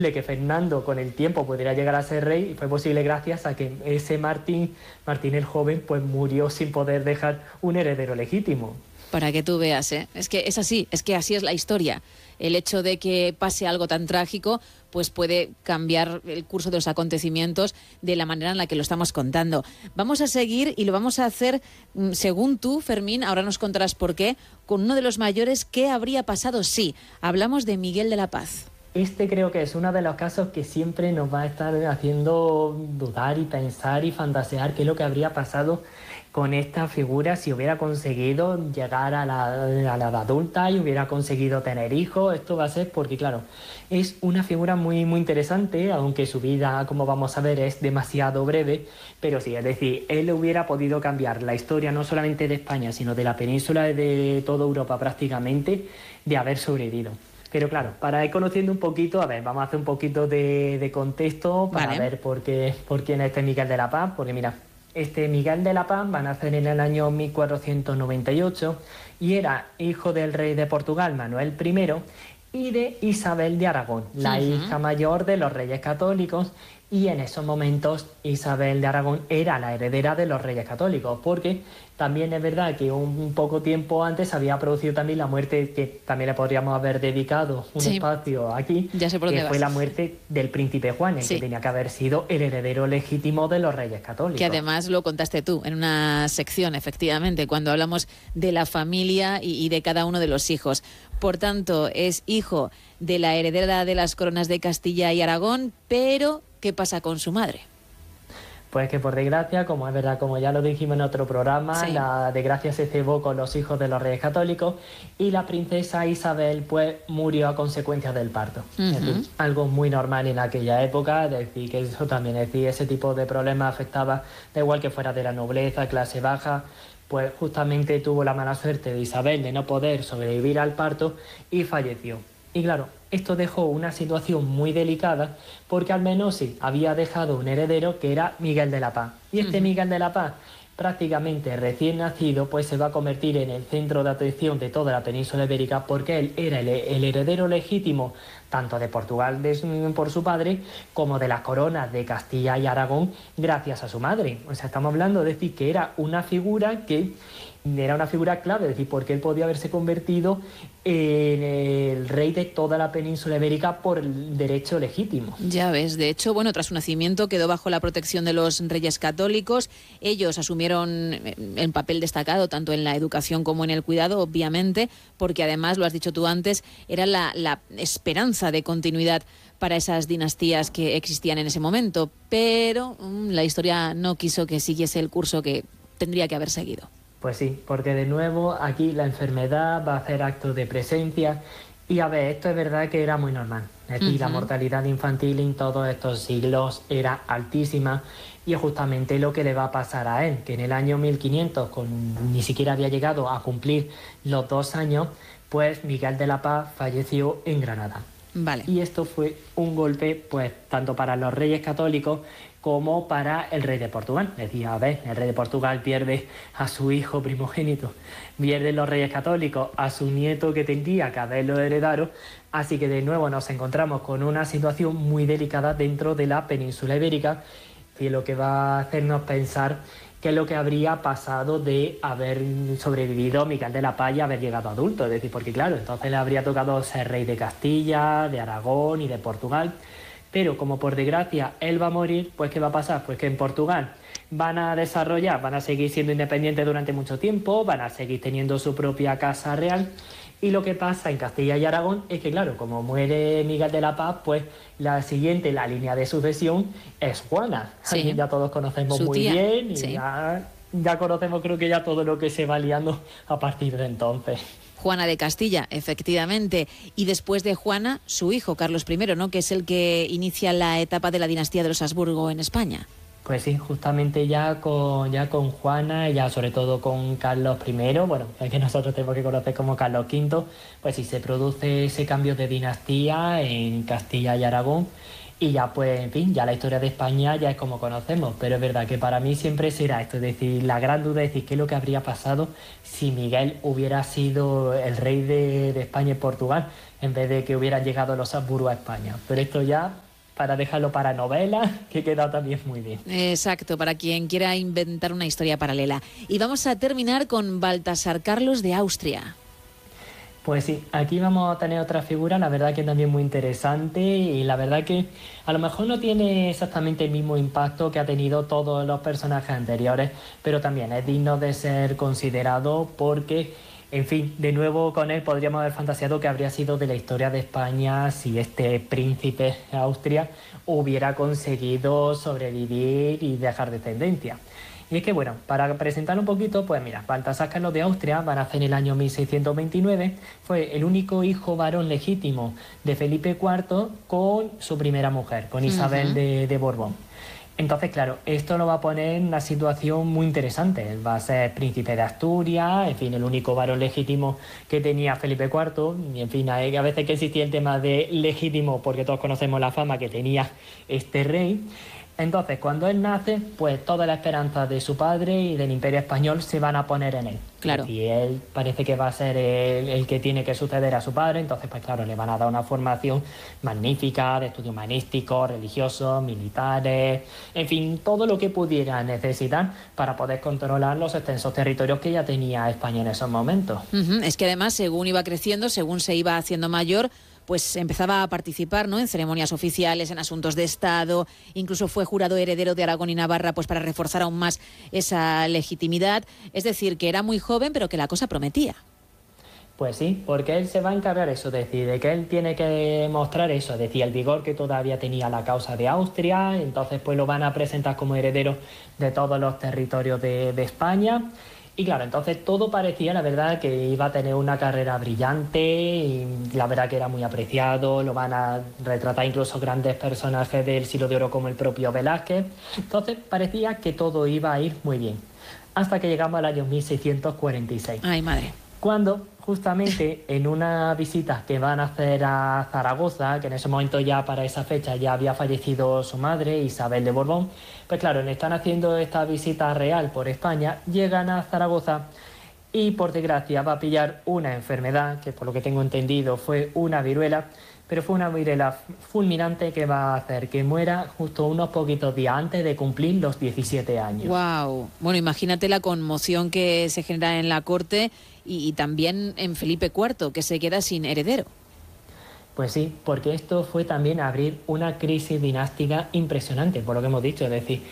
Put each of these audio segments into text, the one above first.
que Fernando con el tiempo pudiera llegar a ser rey, y fue posible gracias a que ese Martín el joven, pues murió sin poder dejar un heredero legítimo. Para que tú veas, ¿eh? Es que es así es la historia. El hecho de que pase algo tan trágico, pues puede cambiar el curso de los acontecimientos de la manera en la que lo estamos contando. Vamos a seguir y lo vamos a hacer, según tú, Fermín, ahora nos contarás por qué, con uno de los mayores. ¿Qué habría pasado? Sí, hablamos de Miguel de la Paz. Este creo que es uno de los casos que siempre nos va a estar haciendo dudar y pensar y fantasear qué es lo que habría pasado con esta figura si hubiera conseguido llegar a la edad adulta y hubiera conseguido tener hijos. Esto va a ser porque, claro, es una figura muy, muy interesante, aunque su vida, como vamos a ver, es demasiado breve, pero sí, es decir, él hubiera podido cambiar la historia no solamente de España, sino de la península y de toda Europa prácticamente, de haber sobrevivido. Pero claro, para ir conociendo un poquito, a ver, vamos a hacer un poquito de contexto para ver por quién es este Miguel de la Paz, porque mira, este Miguel de la Paz va a nacer en el año 1498 y era hijo del rey de Portugal, Manuel I, y de Isabel de Aragón, la hija mayor de los reyes católicos, y en esos momentos Isabel de Aragón era la heredera de los reyes católicos, porque también es verdad que un poco tiempo antes había producido también la muerte, que también le podríamos haber dedicado un espacio aquí, que fue la muerte del príncipe Juan, que tenía que haber sido el heredero legítimo de los reyes católicos. Que además lo contaste tú en una sección, efectivamente, cuando hablamos de la familia y de cada uno de los hijos. Por tanto, es hijo de la heredera de las coronas de Castilla y Aragón, pero ¿qué pasa con su madre? Pues que por desgracia, como es verdad, como ya lo dijimos en otro programa, la desgracia se cebó con los hijos de los reyes católicos y la princesa Isabel pues murió a consecuencia del parto. Es decir, algo muy normal en aquella época, es decir, que eso también, es decir, ese tipo de problemas afectaba, da igual que fuera de la nobleza, clase baja, pues justamente tuvo la mala suerte de Isabel de no poder sobrevivir al parto y falleció. Y claro, esto dejó una situación muy delicada porque al menos sí, había dejado un heredero que era Miguel de la Paz. Y este Miguel de la Paz, prácticamente recién nacido, pues se va a convertir en el centro de atención de toda la península ibérica porque él era el heredero legítimo tanto de Portugal por su padre como de las coronas de Castilla y Aragón gracias a su madre. O sea, estamos hablando de decir que era una figura clave, es decir, porque él podía haberse convertido en el rey de toda la península ibérica por el derecho legítimo. Ya ves, de hecho, bueno, tras su nacimiento quedó bajo la protección de los reyes católicos. Ellos asumieron el papel destacado tanto en la educación como en el cuidado, obviamente, porque además, lo has dicho tú antes, era la esperanza de continuidad para esas dinastías que existían en ese momento, pero la historia no quiso que siguiese el curso que tendría que haber seguido. Pues sí, porque de nuevo aquí la enfermedad va a hacer actos de presencia y a ver, esto es verdad que era muy normal. Es decir, la mortalidad infantil en todos estos siglos era altísima y es justamente lo que le va a pasar a él, que en el año 1500, ni siquiera había llegado a cumplir los 2 años, pues Miguel de la Paz falleció en Granada. Vale. Y esto fue un golpe, pues, tanto para los reyes católicos como para el rey de Portugal. Es decir, a ver, el rey de Portugal pierde a su hijo primogénito, pierden los reyes católicos a su nieto que tendría que haberlo heredado, así que de nuevo nos encontramos con una situación muy delicada dentro de la península ibérica, y lo que va a hacernos pensar qué es lo que habría pasado de haber sobrevivido Miguel de la Paz y haber llegado adulto. Es decir, porque claro, entonces le habría tocado ser rey de Castilla, de Aragón y de Portugal. Pero como por desgracia él va a morir, pues ¿qué va a pasar? Pues que en Portugal van a seguir siendo independientes durante mucho tiempo, van a seguir teniendo su propia casa real. Y lo que pasa en Castilla y Aragón es que, claro, como muere Miguel de la Paz, pues la línea de sucesión es Juana. Sí. Ya todos conocemos muy bien y ya conocemos, creo que ya todo lo que se va liando a partir de entonces. Juana de Castilla, efectivamente. Y después de Juana, su hijo, Carlos I, ¿no?, que es el que inicia la etapa de la dinastía de los Habsburgo en España. Pues sí, justamente ya con Juana, ya sobre todo con Carlos I, bueno, el que nosotros tenemos que conocer como Carlos V, pues sí se produce ese cambio de dinastía en Castilla y Aragón. Y ya pues, en fin, ya la historia de España ya es como conocemos, pero es verdad que para mí siempre será esto, es decir, la gran duda es decir, qué es lo que habría pasado si Miguel hubiera sido el rey de España y Portugal, en vez de que hubieran llegado los Habsburgo a España. Pero esto ya, para dejarlo para novelas, que queda también muy bien. Exacto, para quien quiera inventar una historia paralela. Y vamos a terminar con Baltasar Carlos de Austria. Pues sí, aquí vamos a tener otra figura, la verdad que también muy interesante y la verdad que a lo mejor no tiene exactamente el mismo impacto que ha tenido todos los personajes anteriores, pero también es digno de ser considerado porque, en fin, de nuevo con él podríamos haber fantaseado que habría sido de la historia de España si este príncipe de Austria hubiera conseguido sobrevivir y dejar descendencia. Y es que, bueno, para presentar un poquito, pues mira, Baltasar Carlos de Austria va a nacer en el año 1629, fue el único hijo varón legítimo de Felipe IV con su primera mujer, con Isabel de Borbón. Entonces, claro, esto lo va a poner en una situación muy interesante. Va a ser príncipe de Asturias, en fin, el único varón legítimo que tenía Felipe IV. Y en fin, a veces que existía el tema de legítimo, porque todos conocemos la fama que tenía este rey. Entonces, cuando él nace, pues toda la esperanza de su padre y del Imperio Español se van a poner en él. Claro. Y él parece que va a ser el que tiene que suceder a su padre, entonces, pues claro, le van a dar una formación magnífica de estudios humanísticos, religiosos, militares, en fin, todo lo que pudiera necesitar para poder controlar los extensos territorios que ya tenía España en esos momentos. Es que además, según iba creciendo, según se iba haciendo mayor, pues empezaba a participar, ¿no?, en ceremonias oficiales, en asuntos de Estado, incluso fue jurado heredero de Aragón y Navarra, pues para reforzar aún más esa legitimidad. Es decir, que era muy joven, pero que la cosa prometía. Pues sí, porque él se va a encargar eso, es decir, de que él tiene que mostrar eso, es decir, el vigor que todavía tenía la causa de Austria, entonces pues lo van a presentar como heredero de todos los territorios de España. Y claro, entonces todo parecía, la verdad, que iba a tener una carrera brillante y la verdad que era muy apreciado, lo van a retratar incluso grandes personajes del siglo de oro como el propio Velázquez. Entonces parecía que todo iba a ir muy bien, hasta que llegamos al año 1646. Ay, madre. Cuando justamente en una visita que van a hacer a Zaragoza, que en ese momento ya para esa fecha ya había fallecido su madre, Isabel de Borbón, pues claro, le están haciendo esta visita real por España, llegan a Zaragoza y por desgracia va a pillar una enfermedad, que por lo que tengo entendido fue una viruela, pero fue una viruela fulminante que va a hacer que muera justo unos poquitos días antes de cumplir los 17 años. Wow. Bueno, imagínate la conmoción que se genera en la corte y también en Felipe IV, que se queda sin heredero. Pues sí, porque esto fue también abrir una crisis dinástica impresionante, por lo que hemos dicho, es decir,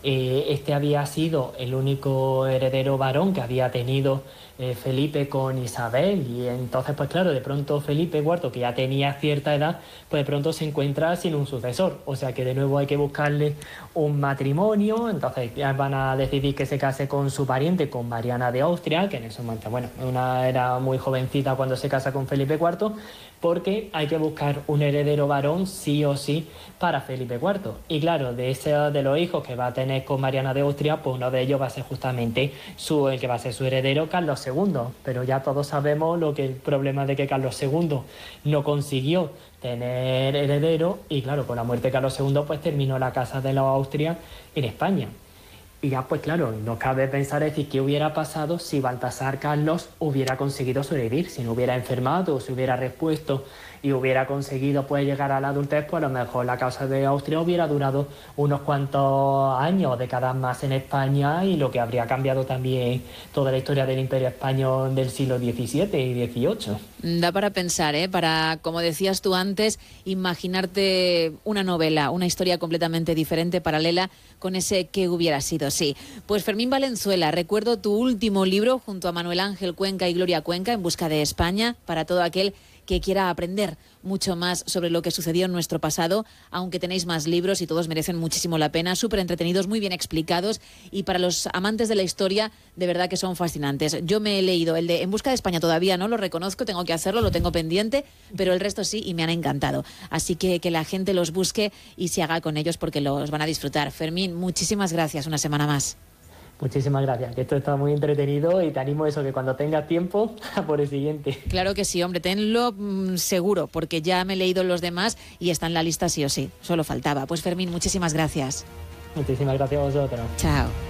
este había sido el único heredero varón que había tenido Felipe con Isabel y entonces pues claro, de pronto Felipe IV, que ya tenía cierta edad, pues de pronto se encuentra sin un sucesor, o sea que de nuevo hay que buscarle un matrimonio, entonces ya van a decidir que se case con su pariente, con Mariana de Austria, que en ese momento, bueno, era muy jovencita cuando se casa con Felipe IV, porque hay que buscar un heredero varón sí o sí para Felipe IV. Y claro, de los hijos que va a tener con Mariana de Austria, pues uno de ellos va a ser justamente el que va a ser su heredero, Carlos II. Pero ya todos sabemos el problema de que Carlos II no consiguió tener heredero y claro, con la muerte de Carlos II pues terminó la casa de los Austria en España. Y ya pues claro, no cabe pensar, decir, qué hubiera pasado si Baltasar Carlos hubiera conseguido sobrevivir, si no hubiera enfermado, si hubiera repuesto y hubiera conseguido pues llegar a la adultez, pues a lo mejor la causa de Austria hubiera durado unos cuantos años, décadas más en España y lo que habría cambiado también toda la historia del Imperio Español del siglo XVII y XVIII. Da para pensar, para, como decías tú antes, imaginarte una novela, una historia completamente diferente, paralela, con ese que hubiera sido, sí. Pues Fermín Valenzuela, recuerdo tu último libro junto a Manuel Ángel Cuenca y Gloria Cuenca, En busca de España, para todo aquel que quiera aprender mucho más sobre lo que sucedió en nuestro pasado, aunque tenéis más libros y todos merecen muchísimo la pena, súper entretenidos, muy bien explicados y para los amantes de la historia, de verdad que son fascinantes. Yo me he leído el de En busca de España, todavía no lo reconozco, tengo que hacerlo, lo tengo pendiente, pero el resto sí y me han encantado. Así que la gente los busque y se haga con ellos porque los van a disfrutar. Fermín, muchísimas gracias una semana más. Muchísimas gracias, que esto está muy entretenido y te animo a eso, que cuando tengas tiempo, a por el siguiente. Claro que sí, hombre, tenlo seguro, porque ya me he leído los demás y está en la lista sí o sí, solo faltaba. Pues Fermín, muchísimas gracias. Muchísimas gracias a vosotros. Chao.